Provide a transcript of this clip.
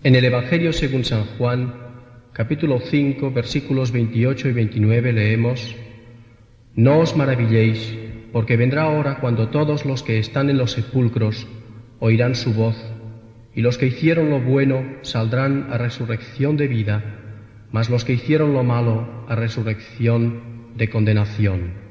En el Evangelio según San Juan, capítulo 5, versículos 28 y 29 leemos: No os maravilléis, porque vendrá hora cuando todos los que están en los sepulcros oirán su voz, y los que hicieron lo bueno saldrán a resurrección de vida, mas los que hicieron lo malo a resurrección de condenación.